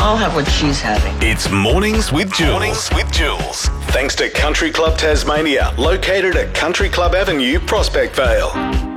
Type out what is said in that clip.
I'll have what she's having. It's Mornings with Jules. Mornings with Jules. Thanks to Country Club Tasmania, located at Country Club Avenue, Prospect Vale.